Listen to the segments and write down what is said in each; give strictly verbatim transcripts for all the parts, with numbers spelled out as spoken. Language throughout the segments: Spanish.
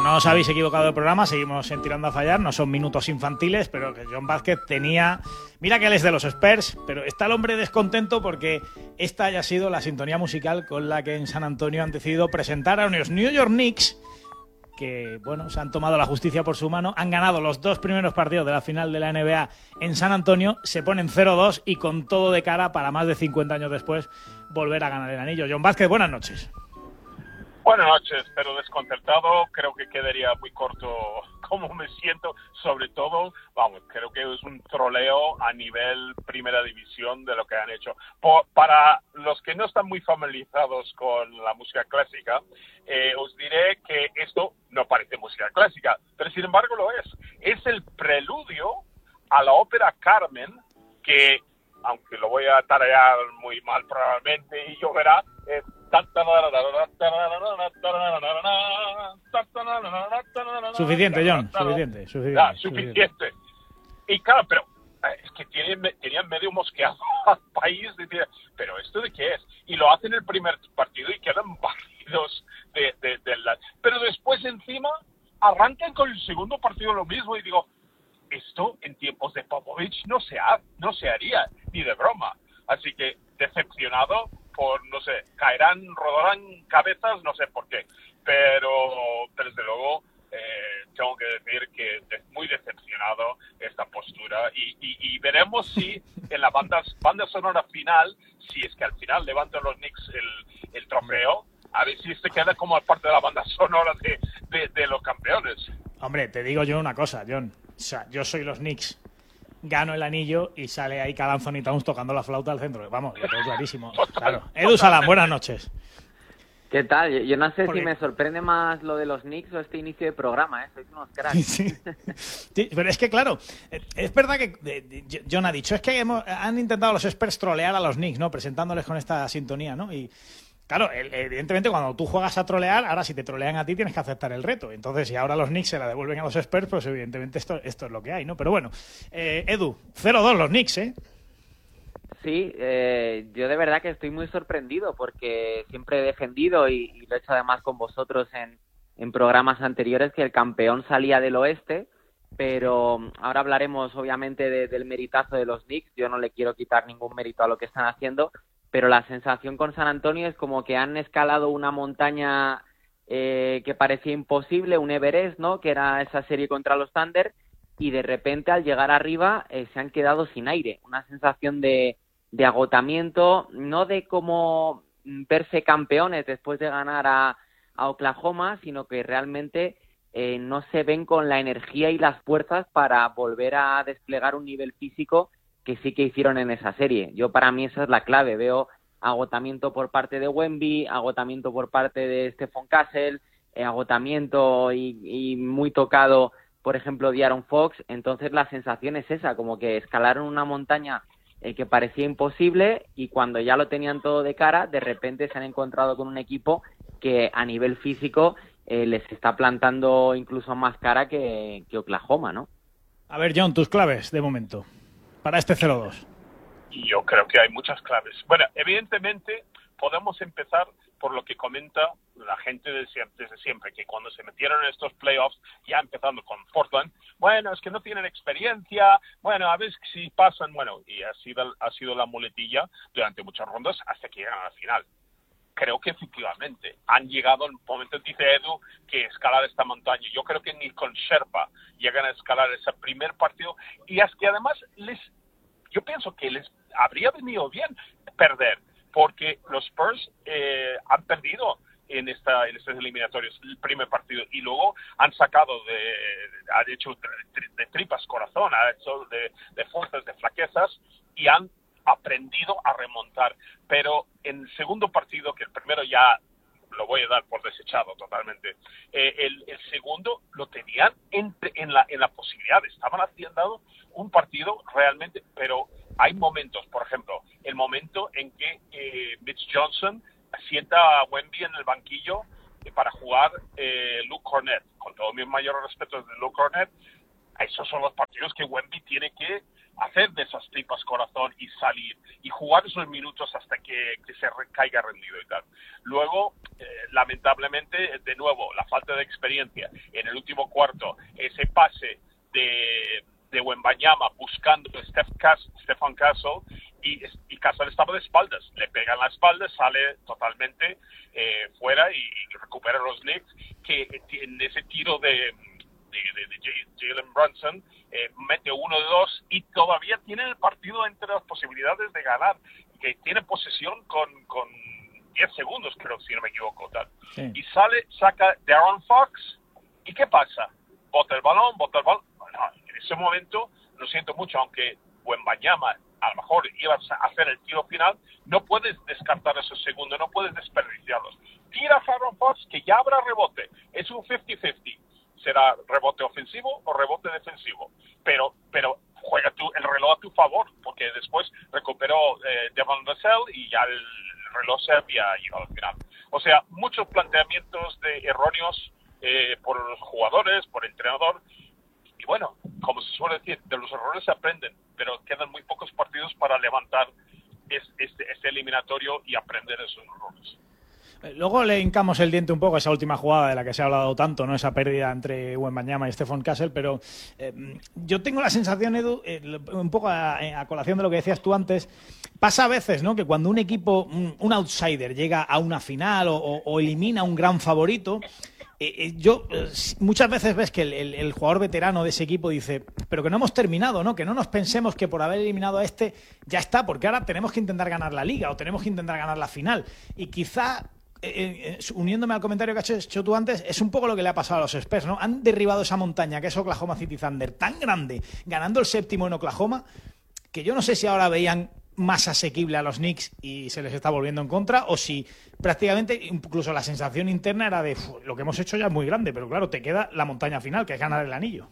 no os habéis equivocado del programa, seguimos en Tirando a Fallar, no son minutos infantiles, pero que Jon Vázquez tenía... Mira que él es de los Spurs, pero está el hombre descontento porque esta haya sido la sintonía musical con la que en San Antonio han decidido presentar a unos New York Knicks que, bueno, se han tomado la justicia por su mano, han ganado los dos primeros partidos de la final de la N B A en San Antonio, se ponen cero dos y con todo de cara para más de cincuenta años después volver a ganar el anillo. Jon Vázquez, buenas noches. Buenas noches, pero desconcertado, creo que quedaría muy corto cómo me siento, sobre todo, vamos, creo que es un troleo a nivel primera división de lo que han hecho. Por, para los que no están muy familiarizados con la música clásica, eh, os diré que esto no parece música clásica, pero sin embargo lo es. Es el preludio a la ópera Carmen, que, aunque lo voy a tararear muy mal probablemente y lloverá, es... Suficiente, Jon, suficiente, suficiente, ah, suficiente. Y claro, pero es que tienen, tenían medio mosqueado al país, de, pero ¿esto de qué es? Y lo hacen el primer partido y quedan barridos de, de, de la... Pero después encima arrancan con el segundo partido lo mismo y digo, esto en tiempos de Popovich no se, ha, no se haría ni de broma. Así que decepcionado por, no sé, caerán, rodarán cabezas, no sé por qué, pero, pero desde luego eh, tengo que decir que es muy decepcionado esta postura y, y, y veremos si en la banda, banda sonora final, si es que al final levantan los Knicks el, el trofeo, a ver si este queda como parte de la banda sonora de, de, de los campeones. Hombre, te digo yo una cosa, Jon, o sea, yo soy los Knicks, gano el anillo y sale ahí Karl Anthony Towns tocando la flauta al centro. Vamos, lo tengo clarísimo. Claro. Edu Salam, buenas noches. ¿Qué tal? Yo, yo no sé Porque... si me sorprende más lo de los Knicks o este inicio de programa, ¿eh? Sois unos cracks. Sí. Sí, pero es que, claro, es verdad que eh, Jon ha dicho, es que hemos, han intentado los Spurs trolear a los Knicks, ¿no? Presentándoles con esta sintonía, ¿no? Y... Claro, evidentemente cuando tú juegas a trolear, ahora si te trolean a ti tienes que aceptar el reto. Entonces, si ahora los Knicks se la devuelven a los Spurs, pues evidentemente esto, esto es lo que hay, ¿no? Pero bueno, eh, Edu, cero dos los Knicks, ¿eh? Sí, eh, yo de verdad que estoy muy sorprendido porque siempre he defendido y, y lo he hecho además con vosotros en, en programas anteriores que el campeón salía del oeste, pero ahora hablaremos obviamente de, del meritazo de los Knicks. Yo no le quiero quitar ningún mérito a lo que están haciendo, pero la sensación con San Antonio es como que han escalado una montaña eh, que parecía imposible, un Everest, ¿no? Que era esa serie contra los Thunder, y de repente al llegar arriba eh, se han quedado sin aire. Una sensación de, de agotamiento, no de como verse campeones después de ganar a, a Oklahoma, sino que realmente eh, no se ven con la energía y las fuerzas para volver a desplegar un nivel físico que sí que hicieron en esa serie. Yo, para mí, esa es la clave. Veo agotamiento por parte de Wemby, agotamiento por parte de Stephon Castle, eh, agotamiento y, y muy tocado, por ejemplo, de Aaron Fox. Entonces, la sensación es esa, como que escalaron una montaña eh, que parecía imposible y cuando ya lo tenían todo de cara, de repente se han encontrado con un equipo que a nivel físico eh, les está plantando incluso más cara que, que Oklahoma, ¿no? A ver, Jon, tus claves de momento para este cero dos. Y yo creo que hay muchas claves. Bueno, evidentemente podemos empezar por lo que comenta la gente de siempre, desde siempre, que cuando se metieron en estos playoffs, ya empezando con Portland, bueno, es que no tienen experiencia, bueno, a ver si pasan, bueno, y ha sido, ha sido la muletilla durante muchas rondas hasta que llegan a la final. Creo que efectivamente han llegado al momento, dice Edu, que escalar esta montaña. Yo creo que ni con Sherpa llegan a escalar ese primer partido. Y es que además les, yo pienso que les habría venido bien perder, porque los Spurs eh, han perdido en esta en estos eliminatorios el primer partido y luego han sacado de, han hecho de, de tripas corazón, han hecho de, de fuerzas, de flaquezas y han aprendido a remontar, pero en el segundo partido, que el primero ya lo voy a dar por desechado totalmente, eh, el, el segundo lo tenían en, en, la, en la posibilidad, estaban haciendo un partido realmente, pero hay momentos, por ejemplo, el momento en que eh, Mitch Johnson sienta a Wemby en el banquillo eh, para jugar eh, Luke Cornett, con todo mi mayor respeto de Luke Cornett, esos son los partidos que Wemby tiene que hacer de esas tripas corazón y salir y jugar esos minutos hasta que, que se recaiga rendido y tal. Luego, eh, lamentablemente, de nuevo, la falta de experiencia en el último cuarto, ese pase de, de Wembanyama buscando a Steph Cas- Stephen Castle y, y Castle estaba de espaldas, le pega en la espalda, sale totalmente eh, fuera y, y recupera los Knicks, que en ese tiro de, de, de, de Jalen Brunson eh, mete uno de dos y todavía tiene el partido entre las posibilidades de ganar, que tiene posesión con, con diez segundos, creo, si no me equivoco, tal. Sí. Y sale, saca De'Aaron Fox, ¿y qué pasa? Bota el balón, bota el balón. Bueno, en ese momento, lo siento mucho, aunque Wembanyama a lo mejor ibas a hacer el tiro final, no puedes descartar esos segundos, no puedes desperdiciarlos. Tira a Aaron Fox, que ya habrá rebote. Es un cincuenta cincuenta. Será rebote ofensivo o rebote defensivo. Pero pero juega tú el reloj a tu favor, porque después recuperó eh, Devon Vassell y ya el reloj se había llegado al final. O sea, muchos planteamientos de erróneos eh, por los jugadores, por el entrenador. Y bueno, como se suele decir, de los errores se aprenden, pero quedan muy pocos partidos para levantar este, este, este eliminatorio y aprender esos errores. Luego le hincamos el diente un poco a esa última jugada de la que se ha hablado tanto, ¿no? Esa pérdida entre Wembanyama y Stephon Castle, pero eh, yo tengo la sensación, Edu, eh, un poco a, a colación de lo que decías tú antes, pasa a veces, ¿no?, que cuando un equipo, un, un outsider llega a una final o, o, o elimina a un gran favorito, eh, eh, yo eh, muchas veces ves que el, el, el jugador veterano de ese equipo dice, pero que no hemos terminado, ¿no? Que no nos pensemos que por haber eliminado a este ya está, porque ahora tenemos que intentar ganar la liga o tenemos que intentar ganar la final. Y quizá Eh, eh, uniéndome al comentario que has hecho tú antes, es un poco lo que le ha pasado a los Spurs, ¿no? Han derribado esa montaña que es Oklahoma City Thunder tan grande, ganando el séptimo en Oklahoma, que yo no sé si ahora veían más asequible a los Knicks y se les está volviendo en contra, o si prácticamente incluso la sensación interna era de lo que hemos hecho ya es muy grande, pero claro, te queda la montaña final, que es ganar el anillo.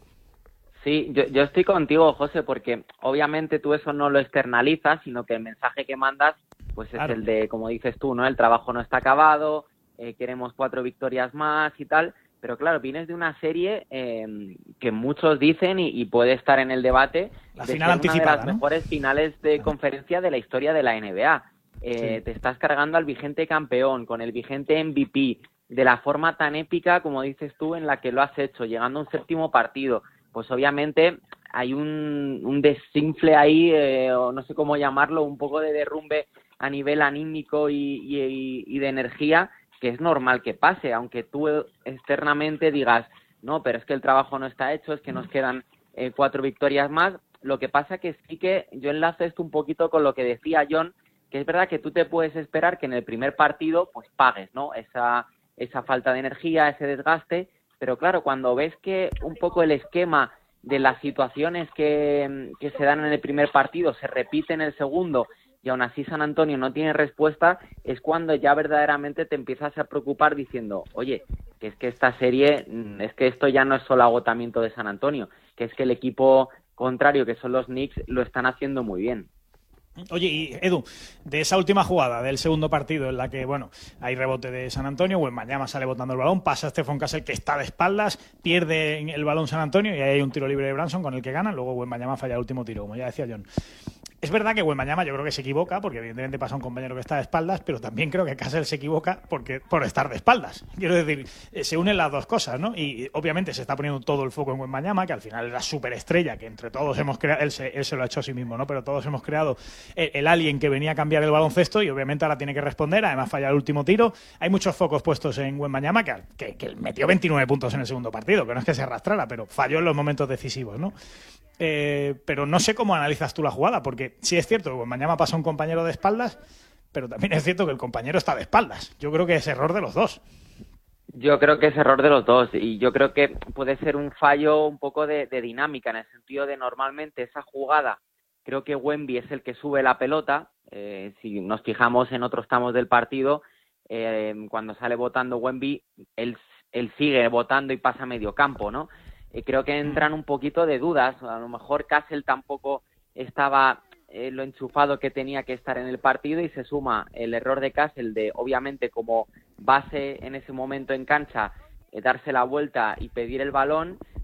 Sí, yo, yo estoy contigo, José, porque obviamente tú eso no lo externalizas, sino que el mensaje que mandas pues es claro. El de, como dices tú, ¿no? El trabajo no está acabado, eh, queremos cuatro victorias más y tal, pero claro, vienes de una serie eh, que muchos dicen y, y puede estar en el debate la de final ser anticipada, una de las ¿no? mejores finales de conferencia de la historia de la N B A. Eh, sí. Te estás cargando al vigente campeón, con el vigente M V P, de la forma tan épica, como dices tú, en la que lo has hecho, llegando a un séptimo partido. Pues obviamente hay un, un desinfle ahí, eh, o no sé cómo llamarlo, un poco de derrumbe a nivel anímico y, y, y de energía, que es normal que pase, aunque tú externamente digas, no, pero es que el trabajo no está hecho, es que nos quedan eh, cuatro victorias más. Lo que pasa que sí que yo enlazo esto un poquito con lo que decía John, que es verdad que tú te puedes esperar que en el primer partido pues pagues, ¿no? Esa, esa falta de energía, ese desgaste, pero claro, cuando ves que un poco el esquema de las situaciones que, que se dan en el primer partido se repite en el segundo y aún así San Antonio no tiene respuesta, es cuando ya verdaderamente te empiezas a preocupar diciendo, oye, que es que esta serie, es que esto ya no es solo agotamiento de San Antonio, que es que el equipo contrario, que son los Knicks, lo están haciendo muy bien. Oye, y Edu, de esa última jugada del segundo partido en la que, bueno, hay rebote de San Antonio, Wembanyama sale botando el balón, pasa a Stephon Castle que está de espaldas, pierde el balón San Antonio y ahí hay un tiro libre de Brunson con el que gana, luego Wembanyama falla el último tiro, como ya decía John. Es verdad que Wembanyama yo creo que se equivoca, porque evidentemente pasa un compañero que está de espaldas, pero también creo que Castle se equivoca porque por estar de espaldas. Quiero decir, se unen las dos cosas, ¿no? Y obviamente se está poniendo todo el foco en Wembanyama, que al final es la superestrella que entre todos hemos creado, él se, él se lo ha hecho a sí mismo, ¿no? Pero todos hemos creado el, el alien que venía a cambiar el baloncesto y obviamente ahora tiene que responder, además falla el último tiro. Hay muchos focos puestos en Wembanyama, que, que, que metió veintinueve puntos en el segundo partido, que no es que se arrastrara, pero falló en los momentos decisivos, ¿no? Eh, pero no sé cómo analizas tú la jugada, porque sí es cierto que mañana pasa un compañero de espaldas, pero también es cierto que el compañero está de espaldas. Yo creo que es error de los dos. Yo creo que es error de los dos y yo creo que puede ser un fallo un poco de, de dinámica, en el sentido de normalmente esa jugada, creo que Wemby es el que sube la pelota. Eh, si nos fijamos en otros tramos del partido, eh, cuando sale botando Wemby, él, él sigue botando y pasa a medio campo, ¿no? Eh, creo que entran un poquito de dudas. A lo mejor Castle tampoco estaba eh, lo enchufado que tenía que estar en el partido y se suma el error de Castle de, obviamente, como base en ese momento en cancha, eh, darse la vuelta y pedir el balón,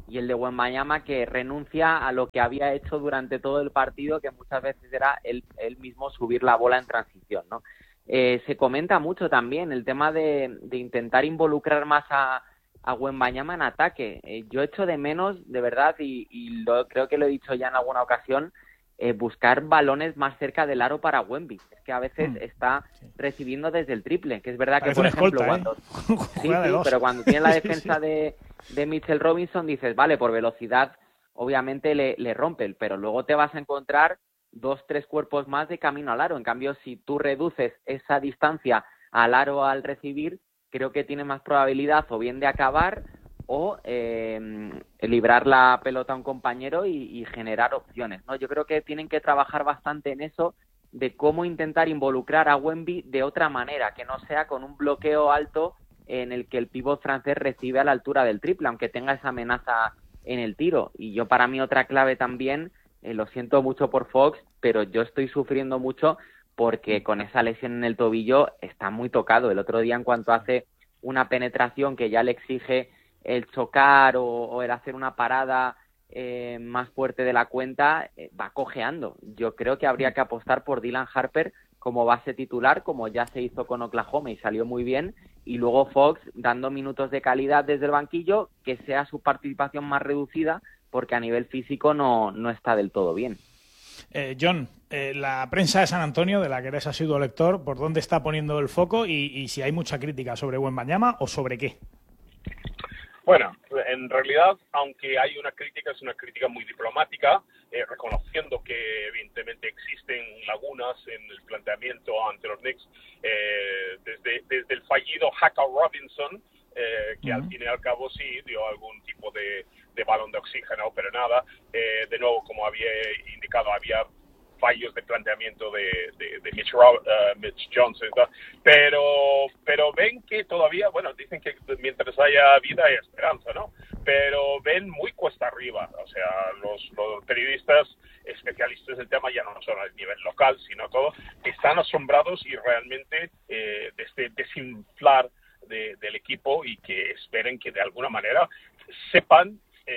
y el de Wembanyama, que renuncia a lo que había hecho durante todo el partido, que muchas veces era él, él mismo subir la bola en transición, ¿no? Eh, se comenta mucho también el tema de, de intentar involucrar más a, a Wembanyama en ataque. Eh, yo echo de menos, de verdad, y, y lo, creo que lo he dicho ya en alguna ocasión, eh, buscar balones más cerca del aro para Wemby. Es que a veces mm. está recibiendo desde el triple, que es verdad Parece que, por ejemplo, escolta, cuando... ¿eh? sí, sí, pero cuando tiene la defensa sí, sí. de, de Mitchell Robinson, dices, vale, por velocidad, obviamente le, le rompe, pero luego te vas a encontrar dos, tres cuerpos más de camino al aro. En cambio, si tú reduces esa distancia al aro al recibir, creo que tiene más probabilidad o bien de acabar o eh, librar la pelota a un compañero y, y generar opciones, ¿no? Yo creo que tienen que trabajar bastante en eso, de cómo intentar involucrar a Wemby de otra manera, que no sea con un bloqueo alto en el que el pívot francés recibe a la altura del triple, aunque tenga esa amenaza en el tiro. Y yo, para mí, otra clave también, eh, lo siento mucho por Fox, pero yo estoy sufriendo mucho porque con esa lesión en el tobillo está muy tocado. El otro día, en cuanto hace una penetración que ya le exige el chocar o, o el hacer una parada eh, más fuerte de la cuenta, eh, va cojeando. Yo creo que habría que apostar por Dylan Harper como base titular, como ya se hizo con Oklahoma y salió muy bien, y luego Fox dando minutos de calidad desde el banquillo, que sea su participación más reducida, porque a nivel físico no, no está del todo bien. Eh, John, eh, la prensa de San Antonio, de la que eres asiduo lector, ¿por dónde está poniendo el foco y, y si hay mucha crítica sobre Wembanyama o sobre qué? Bueno, en realidad, aunque hay una crítica, es una crítica muy diplomática, eh, reconociendo que evidentemente existen lagunas en el planteamiento ante los Knicks, eh, desde, desde el fallido Hackett Robinson, eh, que uh-huh. al fin y al cabo sí dio algún tipo de, de balón de oxígeno, pero nada, eh, de nuevo, como había indicado, había fallos de planteamiento de, de, de Mitch, uh, Mitch Johnson, ¿no? pero pero ven que todavía, bueno, dicen que mientras haya vida hay esperanza, ¿no? Pero ven muy cuesta arriba, o sea, los, los periodistas especialistas del tema, ya no solo a nivel local, sino todo, están asombrados y realmente eh, desde desinflar de, del equipo y que esperen que de alguna manera sepan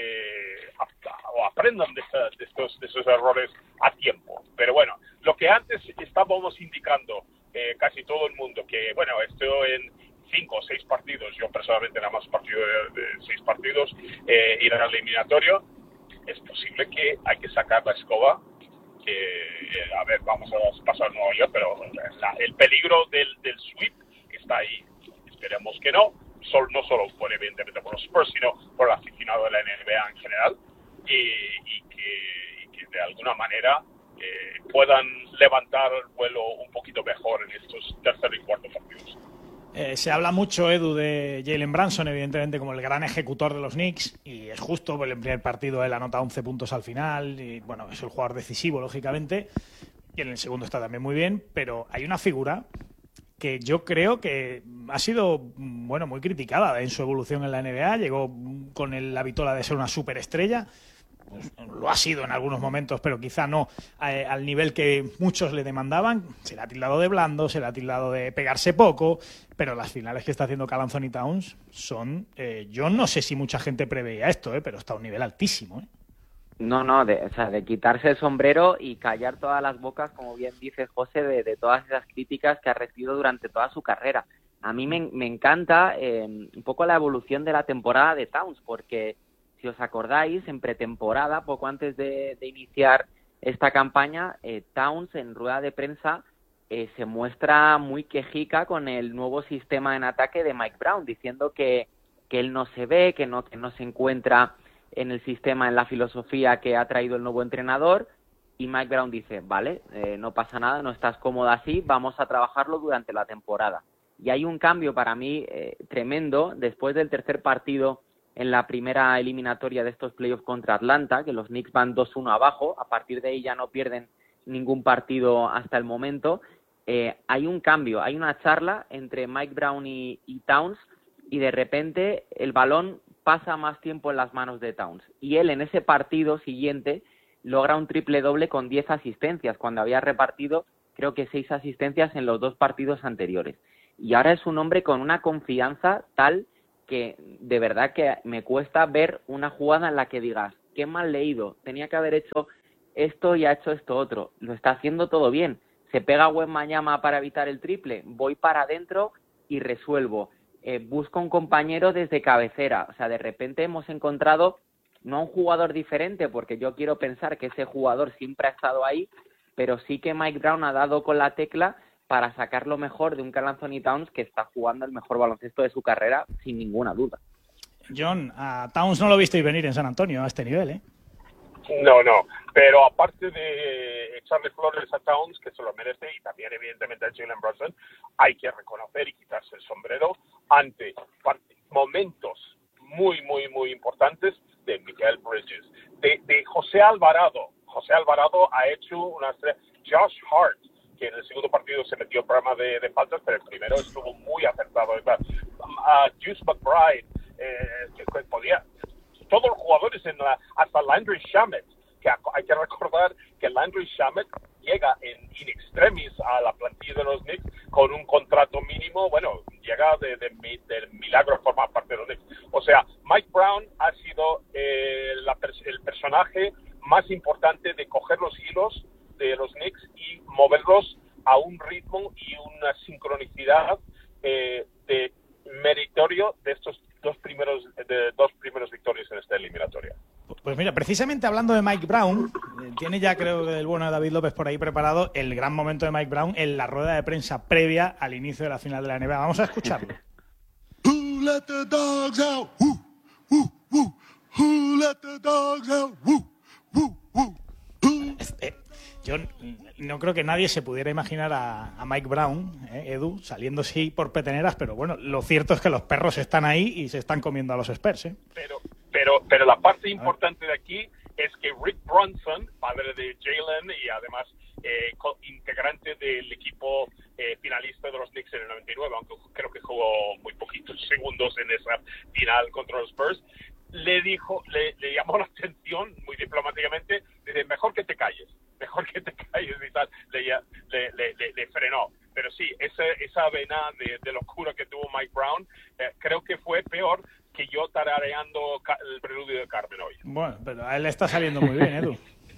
Eh, o aprendan de, esta, de, estos, de estos errores a tiempo. Pero bueno, lo que antes estábamos indicando eh, casi todo el mundo, que bueno, esto en cinco o seis partidos, yo personalmente nada más partido de, de seis partidos, eh, ir al eliminatorio, es posible que hay que sacar la escoba, que eh, a ver, vamos a pasar a Nueva York, pero la, el peligro del, del sweep que está ahí, esperemos que no, Sol, no solo por evidentemente por los Spurs, sino por el aficionado de la N B A en general, y, y, que, y que de alguna manera eh, puedan levantar el vuelo un poquito mejor en estos tercer y cuarto partidos. Eh, se habla mucho, Edu, de Jalen Brunson, evidentemente como el gran ejecutor de los Knicks, y es justo, porque en el primer partido él anota once puntos al final, y bueno, es el jugador decisivo, lógicamente, y en el segundo está también muy bien, pero hay una figura que yo creo que ha sido, bueno, muy criticada en su evolución en la N B A. Llegó con el, la vitola de ser una superestrella. Pues, lo ha sido en algunos momentos, pero quizá no eh, al nivel que muchos le demandaban. Se le ha tildado de blando, se le ha tildado de pegarse poco, pero las finales que está haciendo Karl Anthony Towns son... Eh, yo no sé si mucha gente preveía esto, eh, pero está a un nivel altísimo, ¿eh? No, no, de, o sea, de quitarse el sombrero y callar todas las bocas, como bien dice José, de, de todas esas críticas que ha recibido durante toda su carrera. A mí me, me encanta eh, un poco la evolución de la temporada de Towns, porque si os acordáis, en pretemporada, poco antes de, de iniciar esta campaña, eh, Towns en rueda de prensa eh, se muestra muy quejica con el nuevo sistema en ataque de Mike Brown, diciendo que, que él no se ve, que no, que no se encuentra en el sistema, en la filosofía que ha traído el nuevo entrenador, y Mike Brown dice, vale, eh, no pasa nada, no estás cómoda así, vamos a trabajarlo durante la temporada. Y hay un cambio para mí eh, tremendo después del tercer partido en la primera eliminatoria de estos playoffs contra Atlanta, que los Knicks van dos uno abajo, a partir de ahí ya no pierden ningún partido hasta el momento. Eh, hay un cambio, hay una charla entre Mike Brown y, y Towns, y de repente el balón pasa más tiempo en las manos de Towns. Y él en ese partido siguiente logra un triple doble con diez asistencias, cuando había repartido creo que seis asistencias en los dos partidos anteriores. Y ahora es un hombre con una confianza tal que de verdad que me cuesta ver una jugada en la que digas, qué mal leído, tenía que haber hecho esto y ha hecho esto otro. Lo está haciendo todo bien. Se pega Wembanyama para evitar el triple, voy para adentro y resuelvo. Eh, busco un compañero desde cabecera. O sea, de repente hemos encontrado no a un jugador diferente, porque yo quiero pensar que ese jugador siempre ha estado ahí, pero sí que Mike Brown ha dado con la tecla para sacar lo mejor de un Karl Anthony Towns que está jugando el mejor baloncesto de su carrera, sin ninguna duda. John, a Towns no lo visteis venir en San Antonio a este nivel, ¿eh? No, no, pero aparte de echarle flores a Towns, que se lo merece, y también evidentemente a Jalen Brunson, hay que reconocer y quitarse el sombrero ante momentos muy, muy, muy importantes de Mikal Bridges, de, de José Alvarado. José Alvarado ha hecho una estrella. Josh Hart, que en el segundo partido se metió en programa de, de faltas, pero el primero estuvo muy acertado. Uh, Juice McBride, eh, que, que podía... Todos los jugadores, en la, hasta Landry Shamet, que hay que recordar que Landry Shamet llega en in extremis a la plantilla de los Knicks con un contrato mínimo, bueno, llega de, de, de, de milagro formar parte de los Knicks. O sea, Mike Brown ha sido eh, la, el personaje más importante de coger los hilos de los Knicks y moverlos a un ritmo y una sincronicidad eh, de meritorio de estos dos primeros de dos primeros victorias en esta eliminatoria. Pues mira, precisamente hablando de Mike Brown, eh, tiene ya creo que el bueno de David López por ahí preparado el gran momento de Mike Brown en la rueda de prensa previa al inicio de la final de la N B A. Vamos a escucharlo. Who let the dogs out? Woo, woo, woo. Who let the dogs out? Woo, woo, woo. Este, yo no creo que nadie se pudiera imaginar a, a Mike Brown, eh, Edu, saliendo así por peteneras, pero bueno, lo cierto es que los perros están ahí y se están comiendo a los Spurs, ¿eh? Pero, pero, pero la parte importante de aquí es que Rick Brunson, padre de Jalen y además eh, integrante del equipo eh, finalista de los Knicks en el noventa y nueve, aunque creo que jugó muy poquitos segundos en esa final contra los Spurs, le dijo, le, le llamó la atención muy diplomáticamente, dice, mejor que te calles, mejor que te calles y tal, le, le, le, le, le frenó. Pero sí, esa, esa vena de, de locura que tuvo Mike Brown, eh, creo que fue peor que yo tarareando el preludio de Carmen hoy. Bueno, pero a él le está saliendo muy bien, Edu.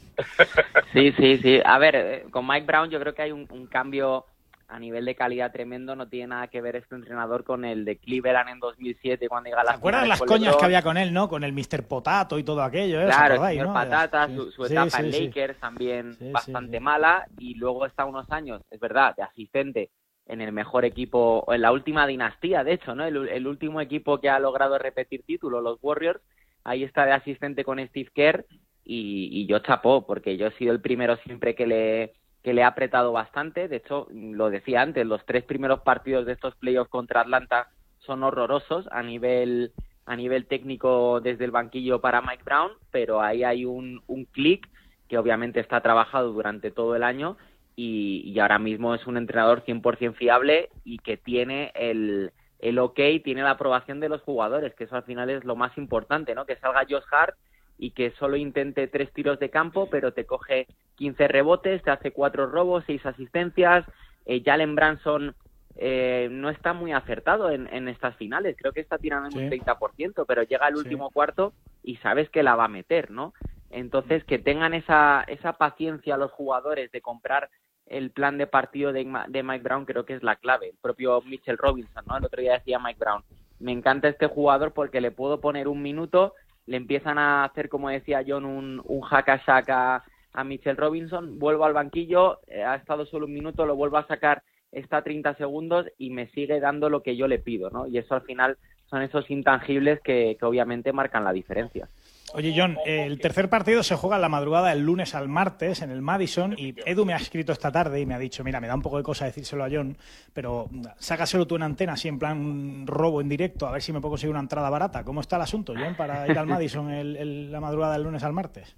Sí, sí, sí. A ver, con Mike Brown yo creo que hay un, un cambio a nivel de calidad tremendo. No tiene nada que ver este entrenador con el de Cleveland en dos mil siete cuando llega a las ¿te acuerdas las coñas LeBron? Que había con él, ¿no? Con el mister Potato y todo aquello, ¿eh? Claro, el señor ¿no? Patata, sí. su, su sí, etapa sí, en sí. Lakers también sí, bastante sí, sí. mala, y luego está unos años, es verdad, de asistente en el mejor equipo, en la última dinastía, de hecho, ¿no? El, el último equipo que ha logrado repetir título, los Warriors, ahí está de asistente con Steve Kerr, y, y yo chapó, porque yo he sido el primero siempre que le... que le ha apretado bastante. De hecho, lo decía antes, los tres primeros partidos de estos playoffs contra Atlanta son horrorosos a nivel a nivel técnico desde el banquillo para Mike Brown, pero ahí hay un, un clic que obviamente está trabajado durante todo el año y, y ahora mismo es un entrenador cien por ciento fiable y que tiene el, el ok, tiene la aprobación de los jugadores, que eso al final es lo más importante, ¿no? Que salga Josh Hart y que solo intente tres tiros de campo, pero te coge quince rebotes, te hace cuatro robos, seis asistencias. eh, Jalen Brunson eh, no está muy acertado en, en estas finales, creo que está tirando en sí. un treinta por ciento, pero llega al último sí. cuarto y sabes que la va a meter, ¿no? Entonces, que tengan esa, esa paciencia los jugadores de comprar el plan de partido de, de Mike Brown, creo que es la clave. El propio Mitchell Robinson, ¿no? El otro día decía Mike Brown, me encanta este jugador porque le puedo poner un minuto, le empiezan a hacer, como decía John, un, un hack-a-shack a, a Mitchell Robinson, vuelvo al banquillo, eh, ha estado solo un minuto, lo vuelvo a sacar, está treinta segundos y me sigue dando lo que yo le pido, ¿no? Y eso al final son esos intangibles que, que obviamente marcan la diferencia. Oye, John, el tercer partido se juega en la madrugada del lunes al martes en el Madison y Edu me ha escrito esta tarde y me ha dicho, mira, me da un poco de cosa decírselo a John, pero sácaselo tú en antena, así en plan robo en directo, a ver si me puedo conseguir una entrada barata. ¿Cómo está el asunto, John, para ir al Madison el, el, la madrugada del lunes al martes?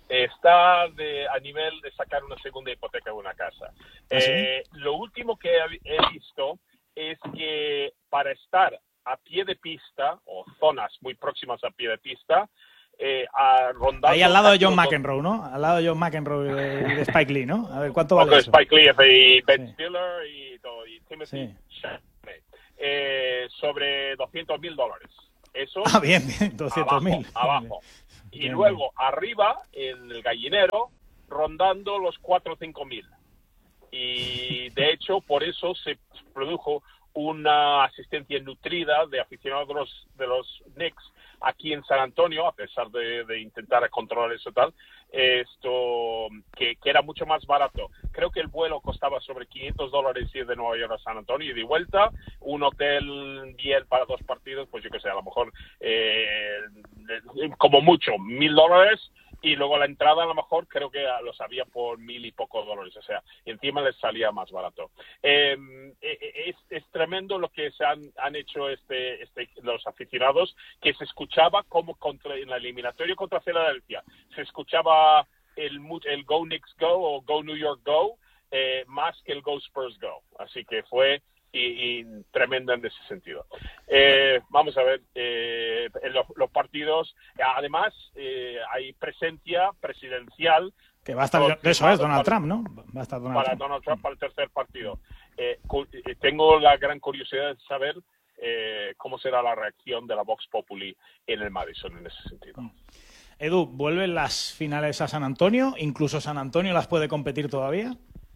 Está de, a nivel de sacar una segunda hipoteca de una casa. ¿Ah, eh, sí? Lo último que he visto es que para estar a pie de pista, o zonas muy próximas a pie de pista, Eh, a rondar ahí al lado de John McEnroe, ¿no? Al lado de John McEnroe y de Spike Lee, ¿no? A ver, ¿cuánto vale eso? Spike Lee y Ben sí. Stiller y, todo, y Timothy sí. Chalamet. eh, sobre doscientos mil dólares. Eso ah, bien, bien, doscientos mil. Abajo, abajo. Y bien, luego, bien. arriba, en el gallinero, rondando los cuatro o cinco mil. Y, de hecho, por eso se produjo una asistencia nutrida de aficionados de los, de los Knicks aquí en San Antonio, a pesar de, de intentar controlar eso tal, esto que, que era mucho más barato. Creo que el vuelo costaba sobre quinientos dólares ir de Nueva York a San Antonio y de vuelta, un hotel bien para dos partidos, pues yo que sé, a lo mejor eh, como mucho, mil dólares, y luego la entrada a lo mejor creo que los había por mil y pocos dólares, o sea, y encima les salía más barato. Eh, es, es tremendo lo que se han, han hecho este, este, los aficionados, que se escuchaba como contra, en la eliminatoria contra Filadelfia, se escuchaba el, el Go Knicks Go o Go New York Go, eh, más que el Go Spurs Go, así que fue Y, y tremenda en ese sentido. Eh, vamos a ver, eh, en los, los partidos, además, eh, hay presencia presidencial. Que va a estar, eso es, Donald Trump, ¿no? Va a estar Donald para Trump. Donald Trump para el tercer partido. Eh, cu- tengo la gran curiosidad de saber eh, cómo será la reacción de la Vox Populi en el Madison en ese sentido. Edu, ¿vuelven las finales a San Antonio? ¿Incluso San Antonio las puede competir todavía?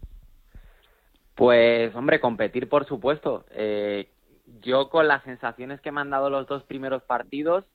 Pues, hombre, competir, por supuesto. Eh, yo, con las sensaciones que me han dado los dos primeros partidos,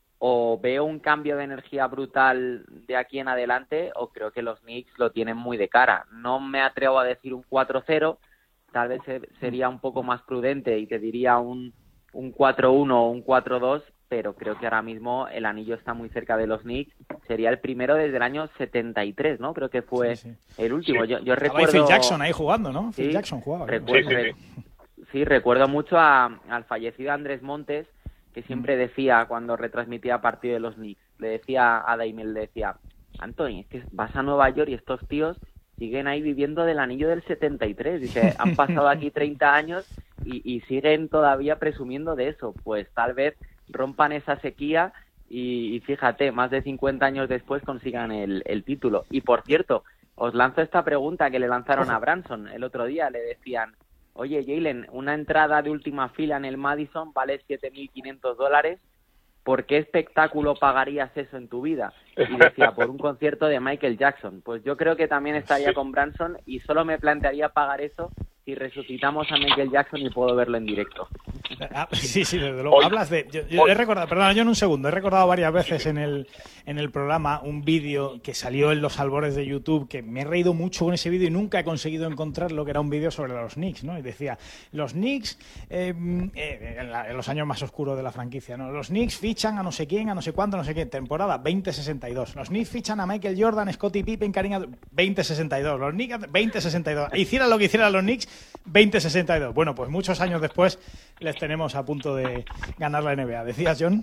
o veo un cambio de energía brutal de aquí en adelante, o creo que los Knicks lo tienen muy de cara. No me atrevo a decir un cuatro cero, tal vez sería un poco más prudente y te diría un, un cuatro uno o un cuatro dos, pero creo que ahora mismo el anillo está muy cerca de los Knicks. Sería el primero desde el año setenta y tres, ¿no? Creo que fue sí, sí. el último. Sí. Yo, yo Estaba recuerdo... Phil Jackson ahí jugando, ¿no? Sí, Phil Jackson jugaba. Recuerdo, sí, sí, sí. sí, recuerdo mucho a, al fallecido Andrés Montes, que siempre mm. decía, cuando retransmitía partido de los Knicks, le decía a Daimel, le decía, Anthony, es que vas a Nueva York y estos tíos siguen ahí viviendo del anillo del setenta y tres. Dice, han pasado aquí treinta años y, y siguen todavía presumiendo de eso. Pues tal vez rompan esa sequía y, y fíjate, más de cincuenta años después consigan el, el título. Y por cierto, os lanzo esta pregunta que le lanzaron a Branson el otro día. Le decían, oye, Jalen, una entrada de última fila en el Madison vale siete mil quinientos dólares. ¿Por qué espectáculo pagarías eso en tu vida? Y decía, por un concierto de Michael Jackson. Pues yo creo que también estaría con Branson y solo me plantearía pagar eso si resucitamos a Michael Jackson y puedo verlo en directo. Ah, sí, sí, desde luego. Hoy, Hablas de... Yo, yo he recordado, perdona, yo en un segundo, he recordado varias veces en el, en el programa un vídeo que salió en los albores de YouTube, que me he reído mucho con ese vídeo y nunca he conseguido encontrarlo, que era un vídeo sobre los Knicks, ¿no? Y decía, los Knicks, eh, eh, en, la, en los años más oscuros de la franquicia, ¿no? Los Knicks fichan a no sé quién, a no sé cuánto, no sé qué, temporada veinte sesenta y dos. Los Knicks fichan a Michael Jordan, Scottie Pippen, Kareem veinte sesenta y dos. Los Knicks veinte sesenta y dos. Hicieran lo que hicieran los Knicks, veinte sesenta y dos. Bueno, pues muchos años después les tenemos a punto de ganar la N B A. ¿Decías, John?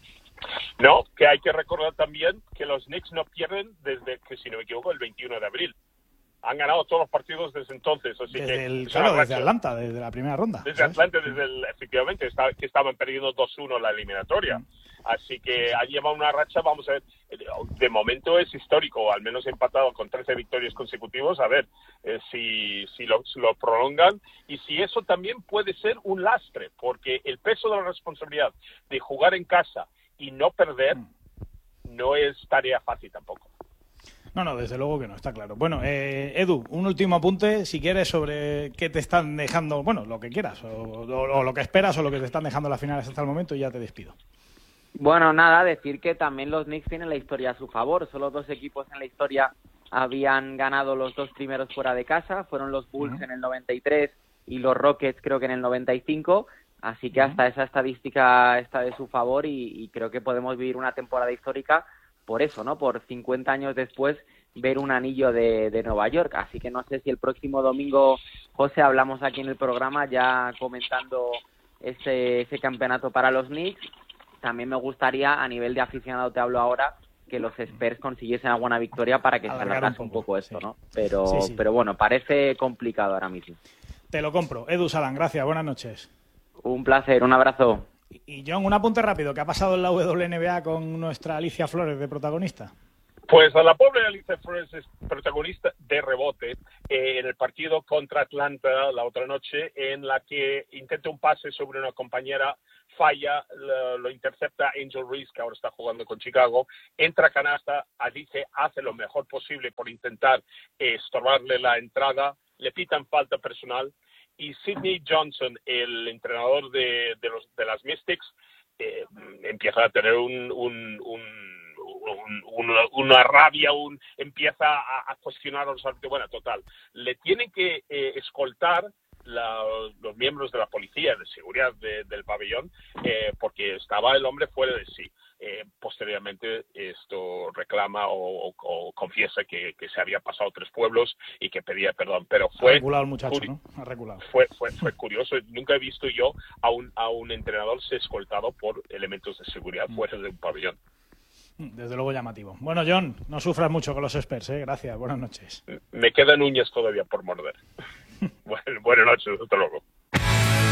No, que hay que recordar también que los Knicks no pierden desde, que si no me equivoco, el veintiuno de abril. Han ganado todos los partidos desde entonces. Así desde que, el, claro, desde Atlanta, desde la primera ronda. Desde ¿sabes? Atlanta, desde el, efectivamente, está, que estaban perdiendo dos uno la eliminatoria. Mm. Así que ha llevado una racha, vamos a ver, de momento es histórico, al menos empatado con trece victorias consecutivas, a ver eh, si, si, lo, si lo prolongan y si eso también puede ser un lastre, porque el peso de la responsabilidad de jugar en casa y no perder mm. no es tarea fácil tampoco. No, no, desde luego que no, está claro. Bueno, eh, Edu, un último apunte, si quieres, sobre qué te están dejando, bueno, lo que quieras, o, o, o lo que esperas, o lo que te están dejando las finales hasta el momento, y ya te despido. Bueno, nada, decir que también los Knicks tienen la historia a su favor. Solo dos equipos en la historia habían ganado los dos primeros fuera de casa. Fueron los Bulls uh-huh. en el noventa y tres y los Rockets creo que en el noventa y cinco. Así que uh-huh. hasta esa estadística está de su favor y, y creo que podemos vivir una temporada histórica por eso, ¿no? Por cincuenta años después ver un anillo de, de Nueva York. Así que no sé si el próximo domingo, José, hablamos aquí en el programa ya comentando ese, ese campeonato para los Knicks. También me gustaría, a nivel de aficionado te hablo ahora, que los Spurs consiguiesen alguna victoria para que Alargar se alargase un poco, un poco esto, sí. ¿no? Pero, sí, sí. pero bueno, parece complicado ahora mismo. Te lo compro. Edu Salán, gracias, buenas noches. Un placer, un abrazo. Y John, un apunte rápido, ¿qué ha pasado en la W N B A con nuestra Alicia Flores de protagonista? Pues a la pobre Alicia Flores es protagonista de rebote eh, en el partido contra Atlanta la otra noche, en la que intenta un pase sobre una compañera, falla, lo, lo intercepta Angel Reese, que ahora está jugando con Chicago, entra a canasta, Alicia hace lo mejor posible por intentar eh, estorbarle la entrada, le pitan falta personal, y Sidney Johnson, el entrenador de, de, los, de las Mystics, eh, empieza a tener un... un, un Un, una, una rabia, un, empieza a, a cuestionar a los árbitros. Bueno, total, le tienen que eh, escoltar la, los miembros de la policía de seguridad de, del pabellón eh, porque estaba el hombre fuera de sí. Eh, posteriormente esto reclama o, o, o confiesa que, que se había pasado tres pueblos y que pedía perdón, pero fue... Ha reculado el muchacho, ¿no? Ha reculado. Fue, fue, fue curioso. Nunca he visto yo a un, a un entrenador ser escoltado por elementos de seguridad mm. fuera de un pabellón. Desde luego llamativo. Bueno, John, no sufras mucho con los Spurs, ¿eh? Gracias, buenas noches. Me quedan uñas todavía por morder. bueno, buenas noches, hasta luego.